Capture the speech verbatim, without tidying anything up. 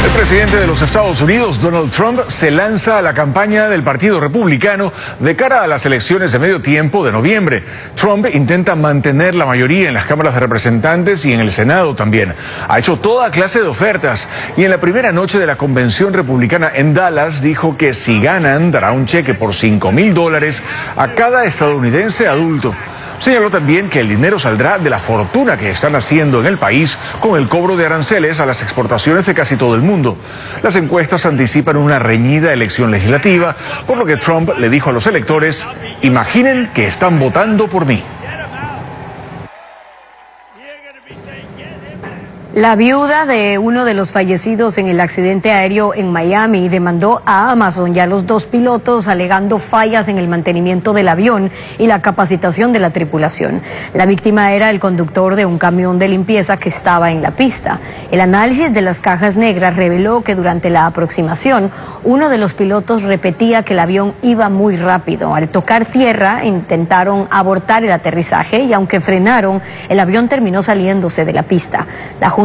El presidente de los Estados Unidos, Donald Trump, se lanza a la campaña del Partido Republicano de cara a las elecciones de medio tiempo de noviembre. Trump intenta mantener la mayoría en las cámaras de representantes y en el Senado también. Ha hecho toda clase de ofertas y en la primera noche de la convención republicana en Dallas dijo que si ganan dará un cheque por cinco mil dólares a cada estadounidense adulto. Señaló también que el dinero saldrá de la fortuna que están haciendo en el país con el cobro de aranceles a las exportaciones de casi todo el mundo. Las encuestas anticipan una reñida elección legislativa, por lo que Trump le dijo a los electores: imaginen que están votando por mí. La viuda de uno de los fallecidos en el accidente aéreo en Miami demandó a Amazon y a los dos pilotos alegando fallas en el mantenimiento del avión y la capacitación de la tripulación. La víctima era el conductor de un camión de limpieza que estaba en la pista. El análisis de las cajas negras reveló que durante la aproximación, uno de los pilotos repetía que el avión iba muy rápido. Al tocar tierra, intentaron abortar el aterrizaje y aunque frenaron, el avión terminó saliéndose de la pista. La